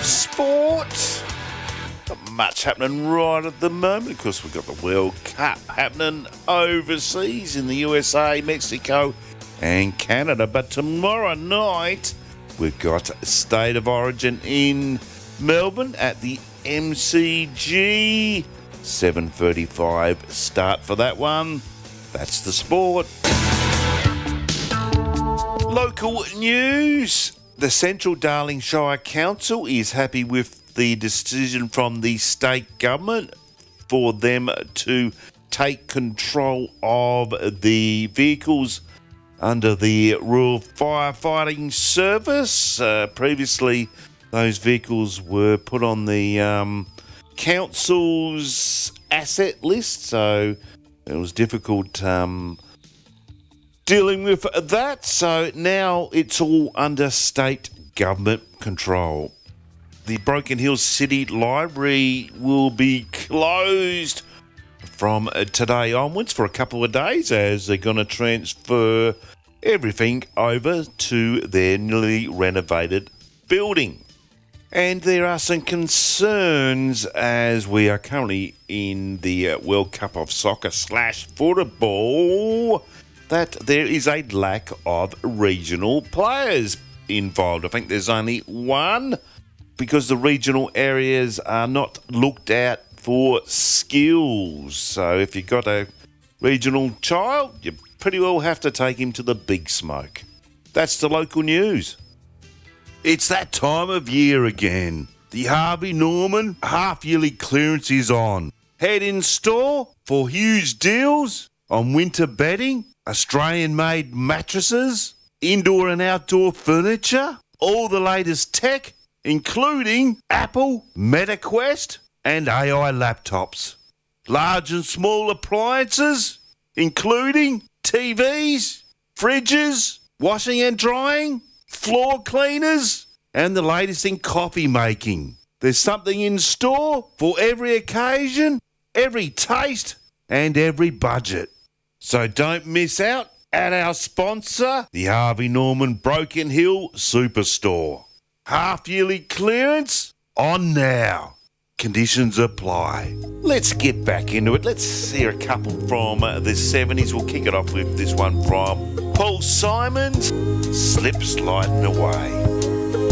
Sport. Not much happening right at the moment. Of course, we've got the World Cup happening overseas in the USA, Mexico and Canada. But tomorrow night, we've got State of Origin in Melbourne at the MCG. 7:35 start for that one. That's the sport. Local news. The Central Darling Shire Council is happy with the decision from the state government for them to take control of the vehicles under the Rural Firefighting Service. Previously, those vehicles were put on the council's asset list, so it was difficult dealing with that. So now it's all under state government control. The Broken Hill City Library will be closed from today onwards for a couple of days, as they're going to transfer everything over to their newly renovated building. And there are some concerns, as we are currently in the World Cup of Soccer / football, that there is a lack of regional players involved. I think there's only one, because the regional areas are not looked at for skills. So if you've got a regional child, you pretty well have to take him to the big smoke. That's the local news. It's that time of year again. The Harvey Norman half-yearly clearance is on. Head in store for huge deals on winter bedding, Australian-made mattresses, indoor and outdoor furniture, all the latest tech, including Apple, MetaQuest and AI laptops. Large and small appliances, including TVs, fridges, washing and drying, floor cleaners, and the latest in coffee making. There's something in store for every occasion, every taste, and every budget. So don't miss out at our sponsor, the Harvey Norman Broken Hill Superstore. Half-yearly clearance on now. Conditions apply. Let's get back into it. Let's hear a couple from the 70s. We'll kick it off with this one from Paul Simons, Slip Sliding Away.